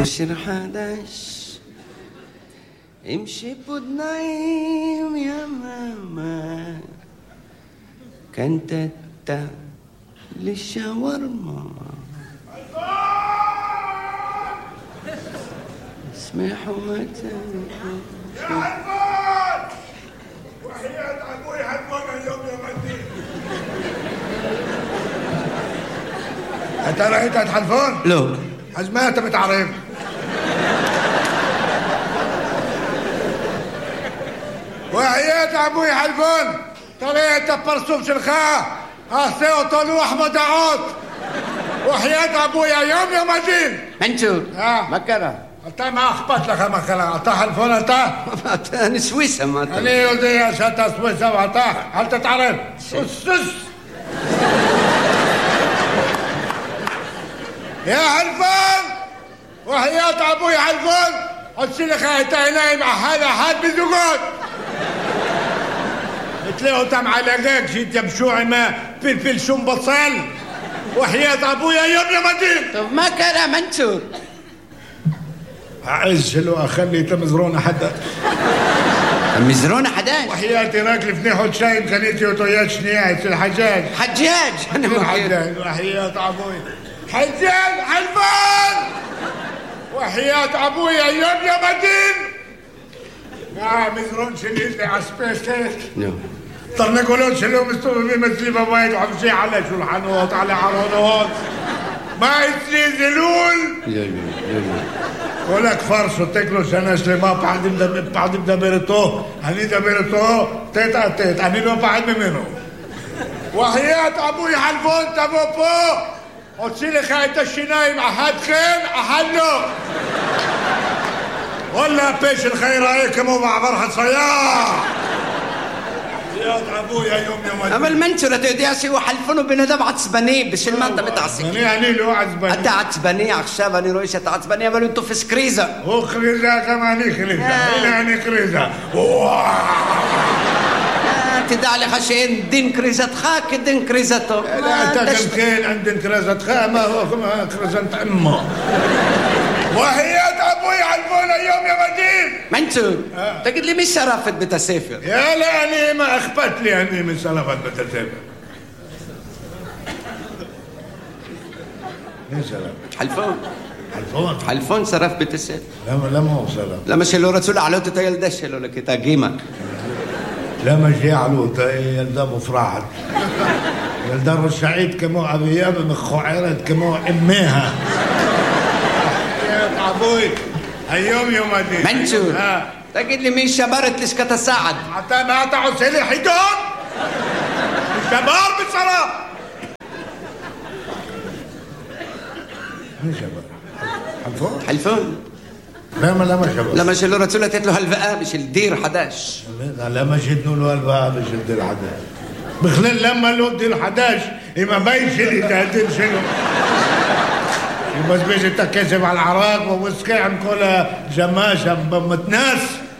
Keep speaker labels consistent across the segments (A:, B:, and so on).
A: شير حداش امشي بدنايم يا ماما كنت تا للشاورما اسمحوا متى
B: يا حلفان وحياة ابوي حلفان اليوم يا مدين انت رأيت حلفان؟
A: لو
B: حزمات متعرف وحياة ابوي حلفان طلعت برسوم شلخاه هسه طلوع احمد عوض وحياة ابويا يوم يا مدين
A: منشور مكرة
B: انت ما اخبط لك مكرة انت حلفان انت
A: انا سويسة ما
B: انا يودي يا شتا سويسة وانت هل تتعرف السس يا حلفان وحياة ابوي حلفان السلخة هتاي مع هذا حد بزوجات تلاقوا تم على جاك جيت يمشوعي ما فلفل شم بصل وحياة ابويا يوم يا مدين
A: طب ما كان منشور
B: اعزلوا اخلي تمزرون حدا
A: مزرونة حداش
B: وحياتي راكل فنيحو شاي خليتي وطيات شنيات الحجاج
A: حجاج انا
B: الحجاج وحياة ابويا حجاج حلفان وحياة ابويا يوم يا مدين مزرون شنيتي عسبيستيك طرنا قولون شلو مستوى مثلي بوايد وحمشي على شلحانوت على عرونوت ما يتلي زلول ولك فرش وتاكلوا سنة سليما بعد بدبرتو هني دبرتو تيت هني لو بعد منه وحياة ابوي حلفون تبوبو وتصيلي خايت الشنايم احد خين احد له ولا بيش الخير عليكم ومع فرحة صياح يا ابويا يوم يوم
A: اما المنشورة تودي اسي وحلفونه بندم عصباني بش المنطقة بتعصي
B: يعني له عصباني
A: انت عصباني عخشابني رويشة عصباني بل انتو في سكريزة
B: وخريزة كمان كريزة يعني كريزة
A: تدع لي خشين دين كريزة خاك دين كريزته
B: لا تكمكين عندن كريزة خا ما هو كريزة امه وحياة ابوي حلفونا اليوم يا مدين
A: منشور تقول لي مش شرفت بتسافر
B: يا لا أنا ما أخبت لي أني من شرفت بتسافر مين شرف؟
A: حلفون شرف بتسافر
B: لا ما هو شرف
A: لما شلو رسول علوت تيلدش شلو لك تاقيمك
B: لما جي علوت يلدا مفرحت يلدا السعيد كمو أبياب مخو عيرت كمو أميها يا أبوي اليوم يوم الدين
A: منشور تقول لي مين شبرت ليش كتساعد
B: حتى ما تعوز لي حيدون الشبار بالصلاة مين شبر؟ حلفون؟ لما شبر
A: لما شلو رسولة تتلو هالفقا مش الدير حداش
B: لما شدنوا له هالفقا مش الدير حداش بخلال لما له الدير حداش إما بيش اللي تهدين شنو بس بيجي تكسب على العراق ووسكي عم كل جماشة بمتناس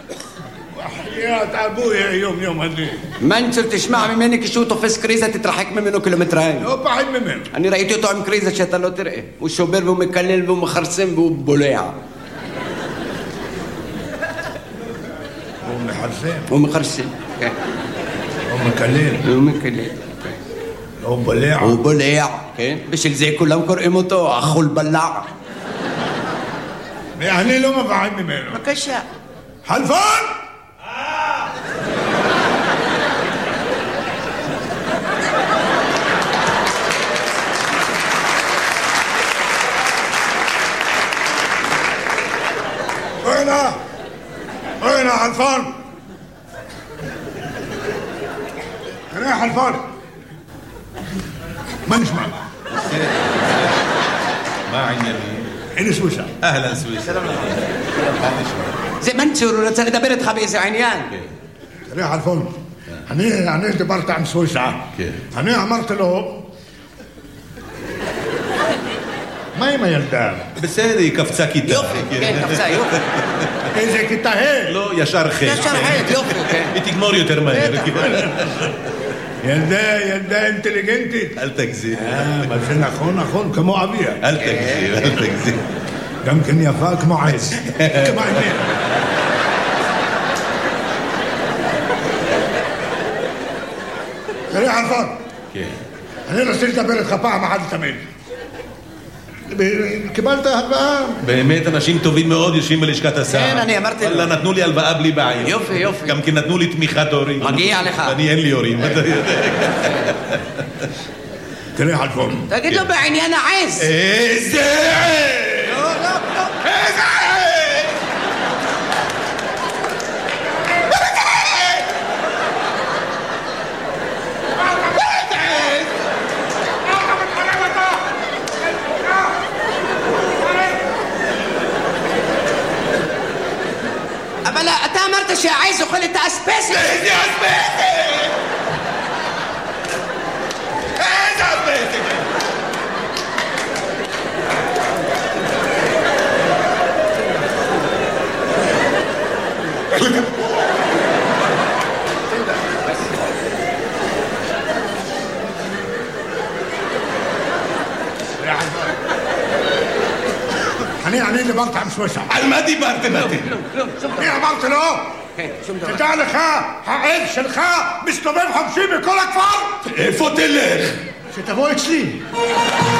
B: وحياة ابويا يوم هدي
A: ما انت تسمع منك شو في كريزة تترحك منه كيلومترين
B: هو بعد منه
A: انا رأيته طعم كريزة شتلو ترقي والشوبير بمكلل بمخرسم ببوليع ومخرسم ومكلل وبليع بش زي كلهم كرقمتو اخو البلاع
B: يعني لو ما بعدني منه
A: ما كشا
B: حلفان وين حلفان انا حلفان ما نسمع
C: ما عندنا
B: انا سويسرا
C: اهلا سويسرا
A: زي منشور ولا دبرت خبيث عينيان
B: ريح الفل انا دبرت عن سويسرا انا عملت له ما يلدان
C: بس هذه كفتاكيتا
A: كفتاكيتا يوفي
B: إذا كنت هيك
C: لو يا شرخي
A: يا شرخي يوفي
C: إتيك موريو ترماني
B: يلدا انتليجنتي
C: هل تكذب
B: بس اخون كمو ابيها
C: هل تكذب
B: גם כן יפה כמו עז. כמו עניין. תראה חלפון.
C: כן.
B: אני רוצה לדבר איתך פעם אחת לתמיד. קיבלת הלוואה?
C: באמת אנשים טובים מאוד יושבים בלשכת השר.
A: כן, אני אמרתי לו.
C: וואלה, נתנו לי הלוואה בלי בעיה.
A: יופי, יופי.
C: גם כי נתנו לי תמיכת הורים.
A: מגיע לך.
C: אני אין לי הורים.
B: תראה חלפון.
A: תגיד לו בעניין העז.
C: איזה עז!
A: לא, לא, לא.
C: איזה עז!
A: אבל אתה אמרת שהעז אוכל את האספסת.
C: איזה אספסת! איזה אספסת!
B: אני דיברתי עם שושה.
C: על מה דיברתם אתם?
B: אני אמרתי לו,
A: כן, שום דבר.
B: תדע לך, העז שלך מסתובב חופשי בכל הכפר.
C: איפה תלך?
B: שתבוא אצלי.